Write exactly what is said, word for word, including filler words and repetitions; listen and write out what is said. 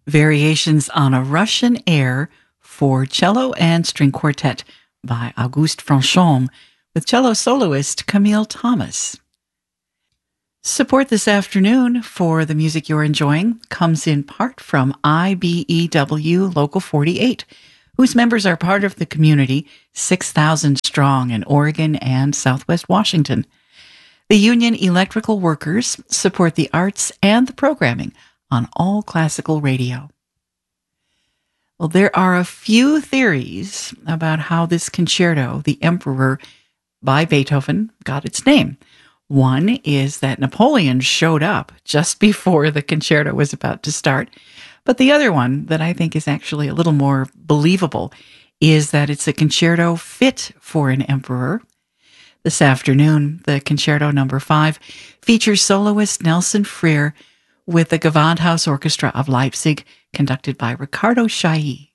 Variations on a Russian Air for Cello and String Quartet by Auguste Franchomme with cello soloist Camille Thomas. Support this afternoon for the music you're enjoying comes in part from I B E W Local forty-eight, whose members are part of the community, six thousand strong in Oregon and Southwest Washington. The Union Electrical Workers support the arts and the programming on all classical radio. Well, there are a few theories about how this concerto, The Emperor, by Beethoven, got its name. One is that Napoleon showed up just before the concerto was about to start. But the other one that I think is actually a little more believable is that it's a concerto fit for an emperor. This afternoon, the concerto number five features soloist Nelson Freer with the Gewandhaus Orchestra of Leipzig, conducted by Ricardo Chailly.